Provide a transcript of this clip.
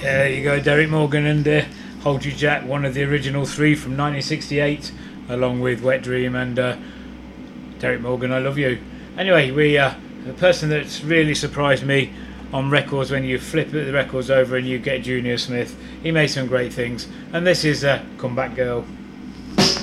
There you go, Derek Morgan and Hold You Jack, one of the original three from 1968, along with Wet Dream and Derek Morgan, I Love You. Anyway, the person that's really surprised me on records, when you flip the records over and you get Junior Smith, he made some great things, and this is Come Back Girl.